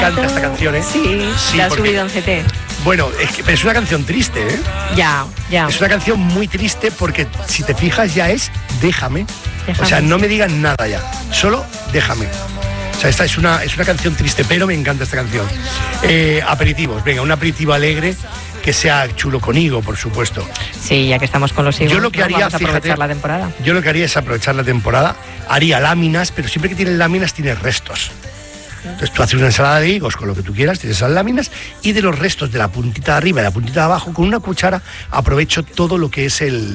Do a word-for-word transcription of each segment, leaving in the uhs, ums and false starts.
encanta esta canción, ¿eh? Sí, Sí, la has porque- subido en C T. Bueno, es, que, pero es una canción triste, ¿eh? Ya, ya. Es una canción muy triste porque si te fijas ya es déjame. Déjame. O sea, no me digan nada ya, solo déjame. O sea, esta es una, es una canción triste, pero me encanta esta canción. Eh, aperitivos, venga, un aperitivo alegre que sea chulo con higo, por supuesto. Sí, ya que estamos con los higos, Yo lo que ¿no? haría, Vamos a aprovechar fíjate, la temporada. Yo lo que haría es aprovechar la temporada, haría láminas, pero siempre que tienes láminas tienes restos. Entonces tú haces una ensalada de higos con lo que tú quieras, tienes esas láminas, y de los restos de la puntita de arriba y la puntita de abajo, con una cuchara aprovecho todo lo que es el...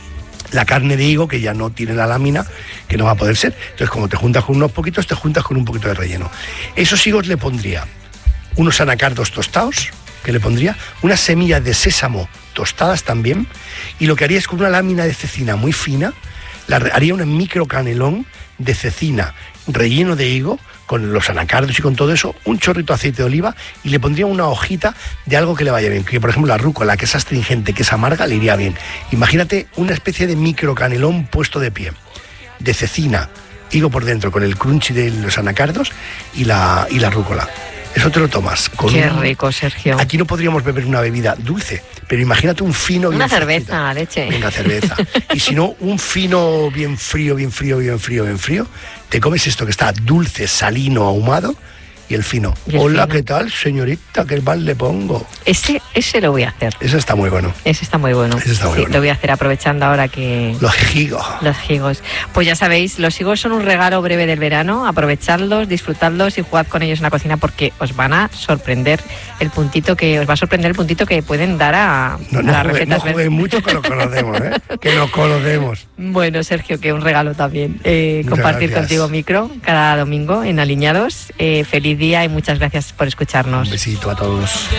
la carne de higo, que ya no tiene la lámina, que no va a poder ser. Entonces, como te juntas con unos poquitos, te juntas con un poquito de relleno. Esos higos le pondría unos anacardos tostados, que le pondría unas semillas de sésamo tostadas también, y lo que haría es con una lámina de cecina muy fina, la, haría un micro canelón de cecina relleno de higo, con los anacardos y con todo eso, un chorrito de aceite de oliva, y le pondría una hojita de algo que le vaya bien, que por ejemplo la rúcula, que es astringente, que es amarga, le iría bien. Imagínate una especie de micro canelón puesto de pie, de cecina, higo por dentro, con el crunchy de los anacardos y la, y la rúcula. Eso te lo tomas con Qué un- rico, Sergio. Aquí no podríamos beber una bebida dulce, pero imagínate un fino bien Una fresquito. cerveza, leche. Venga, cerveza. Y si no, un fino bien frío, bien frío, bien frío, bien frío. Te comes esto que está dulce, salino, ahumado, y el fino. Y el Hola, fino. ¿qué tal, señorita? ¿Qué mal le pongo? Ese, ese lo voy a hacer. Eso está muy bueno. Ese está muy bueno. Ese está muy Sí, bueno. lo voy a hacer aprovechando ahora que... Los higos. Los higos. Pues ya sabéis, los higos son un regalo breve del verano. Aprovechadlos, disfrutadlos y jugad con ellos en la cocina porque os van a sorprender el puntito que os va a sorprender el puntito que pueden dar a, No, a no, las jugué, no recetas. jugué mucho, que lo conocemos, ¿eh? Que nos conocemos. Bueno, Sergio, que un regalo también. Eh, Muchas compartir gracias. contigo micro cada domingo en Aliñados. Eh, feliz día y muchas gracias por escucharnos. Un besito a todos.